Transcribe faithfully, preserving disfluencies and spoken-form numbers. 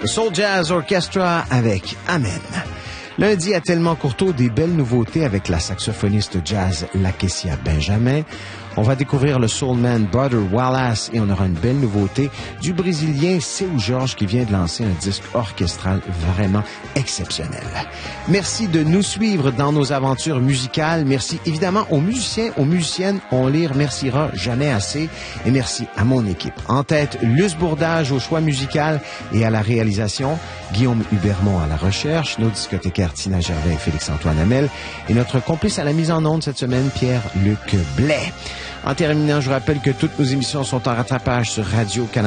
Le Soul Jazz Orchestra avec Amen. Lundi à Tellement Courteau, des belles nouveautés avec la saxophoniste jazz Lakecia Benjamin. On va découvrir le soulman Butter Wallace et on aura une belle nouveauté du Brésilien Seu Jorge qui vient de lancer un disque orchestral vraiment exceptionnel. Merci de nous suivre dans nos aventures musicales. Merci évidemment aux musiciens, aux musiciennes. On les remerciera jamais assez. Et merci à mon équipe. En tête, Luce Bourdage au choix musical et à la réalisation. Guillaume Hubermont à la recherche. Nos discothécaires Tina Gervais et Félix-Antoine Hamel. Et notre complice à la mise en onde cette semaine, Pierre-Luc Blais. En terminant, je vous rappelle que toutes nos émissions sont en rattrapage sur Radio-Canada.